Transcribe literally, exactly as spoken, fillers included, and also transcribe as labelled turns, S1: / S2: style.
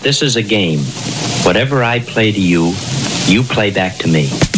S1: This is a game. Whatever I play to you, you play back to me.